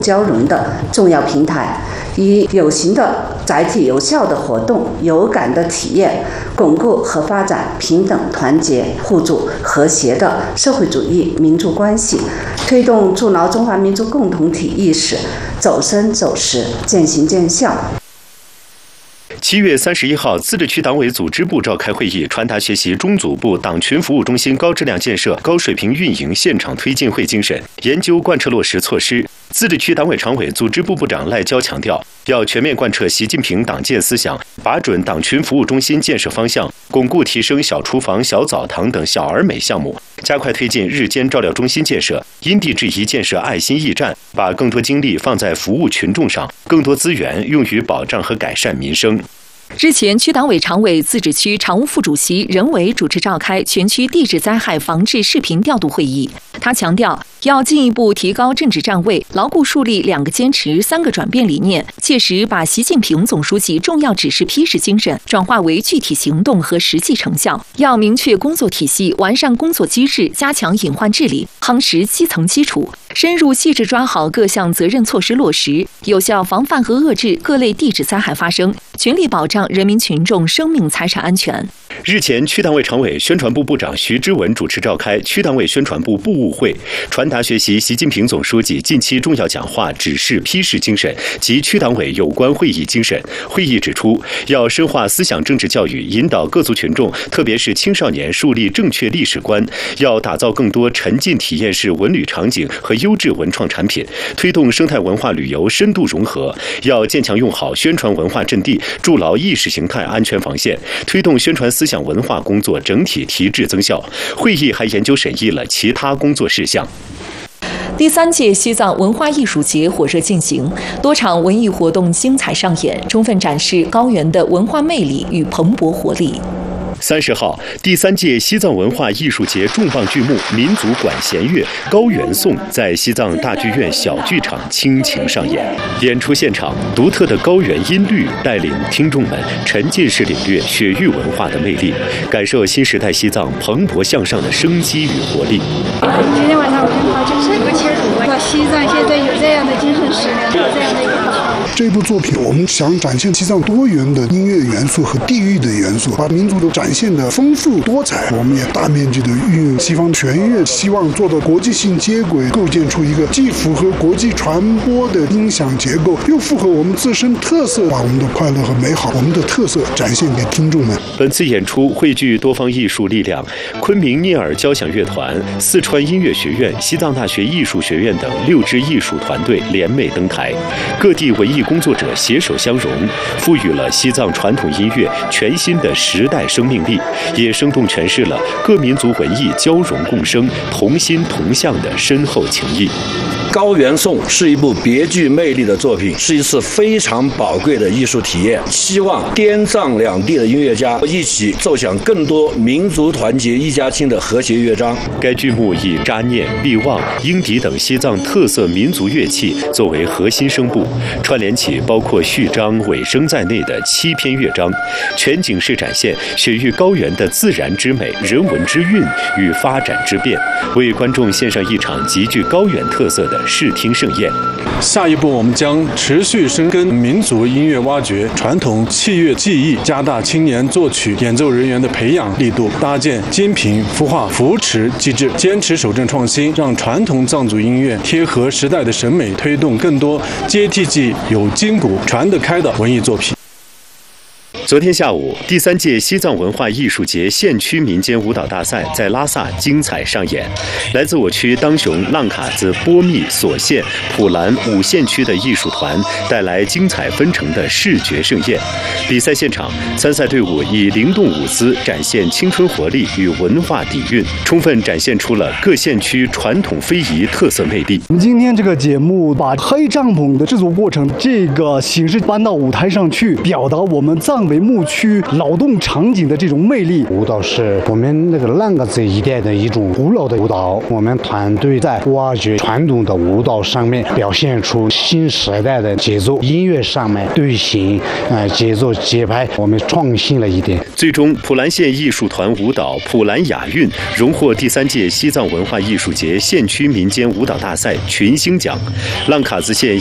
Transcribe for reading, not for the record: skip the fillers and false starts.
交融的重要平台，以有形的载体、有效的活动、有感的体验，巩固和发展平等、团结、互助、和谐的社会主义民族关系，推动筑牢中华民族共同体意识走深走实、渐行渐效。 7月31号，自治区党委组织部召开会议，传达学习中组部党群服务中心高质量建设、高水平运营现场推进会精神，研究贯彻落实措施。自治区党委常委、组织部部长赖娇强调，要全面贯彻习近平党建思想，把准党群服务中心建设方向，巩固提升小厨房、小澡堂等小而美项目，加快推进日间照料中心建设，因地制宜建设爱心驿站，把更多精力放在服务群众上，更多资源用于保障和改善民生。 日前，区党委常委、自治区常务副主席任伟主持召开全区地质灾害防治视频调度会议。他强调，要进一步提高政治站位，牢固树立2个坚持、3个转变理念，切实把习近平总书记重要指示批示精神转化为具体行动和实际成效。要明确工作体系，完善工作机制，加强隐患治理，夯实基层基础，深入细致抓好各项责任措施落实，有效防范和遏制各类地质灾害发生，全力保障人民群众生命财产安全。 日前，区党委常委、宣传部部长徐之文主持召开区党委宣传部部务会，传达学习习近平总书记近期重要讲话、指示批示精神及区党委有关会议精神。会议指出，要深化思想政治教育，引导各族群众，特别是青少年树立正确历史观，要打造更多沉浸体验式文旅场景和优质文创产品，推动生态文化旅游深度融合，要坚强用好宣传文化阵地，筑牢意识形态安全防线，推动宣传思想文化工作整体提质增效。会议还研究审议了其他工作事项。 第3届西藏文化艺术节火热进行，多场文艺活动精彩上演，充分展示高原的文化魅力与蓬勃活力。 30号，第3届西藏文化艺术节重磅剧目《民族管弦乐·高原颂》在西藏大剧院小剧场倾情上演。演出现场，独特的高原音律带领听众们沉浸式领略雪域文化的魅力，感受新时代西藏蓬勃向上的生机与活力。 今天晚上我跟他就是一个切入，说西藏现在有这样的精神食粮，有这样的一个。 这部作品，我们想展现西藏多元的音乐元素和地域的元素，把民族的展现的丰富多彩。我们也大面积的运用西方弦乐，希望做到国际性接轨，构建出一个既符合国际传播的音响结构，又符合我们自身特色，把我们的快乐和美好、我们的特色展现给听众们。 本次演出汇聚多方艺术力量，昆明聂耳交响乐团、四川音乐学院、西藏大学艺术学院等6支艺术团队联袂登台，各地文艺工作者携手相融，赋予了西藏传统音乐全新的时代生命力，也生动诠释了各民族文艺交融共生、同心同向的深厚情谊。 高原颂是一部别具魅力的作品，是一次非常宝贵的艺术体验。希望滇藏两地的音乐家一起奏响更多民族团结一家亲的和谐乐章。 该剧目以扎念、力旺、英笛等西藏特色民族乐器作为核心声部，串联起包括序章、尾声在内的7篇乐章，全景式展现雪域高原的自然之美、人文之韵与发展之变，为观众献上一场极具高原特色的视听盛宴。 下一步，我们将持续深耕民族音乐挖掘、传统器乐技艺，加大青年作曲演奏人员的培养力度，搭建精品孵化扶持机制，坚持守正创新，让传统藏族音乐贴合时代的审美，推动更多接地气、有筋骨、传得开的文艺作品。 昨天下午，第3届西藏文化艺术节县区民间舞蹈大赛在拉萨精彩上演。来自我区当雄、浪卡子、波密、索县、普兰5县区的艺术团带来精彩纷呈的视觉盛宴。比赛现场，参赛队伍以灵动舞姿展现青春活力与文化底蕴，充分展现出了各县区传统非遗特色魅力。 我们今天这个节目把黑帐篷的制作过程这个形式搬到舞台上去，表达我们藏浪尾牧区劳动场景的这种魅力。 舞蹈是我们那个浪嘎子一带的一种古老的舞蹈，我们团队在挖掘传统的舞蹈上面表现出新时代的节奏，音乐上面队形节奏节拍我们创新了一点。 最终普兰县艺术团舞蹈普兰雅韵荣获第3届西藏文化艺术节县区民间舞蹈大赛群星奖。浪卡子县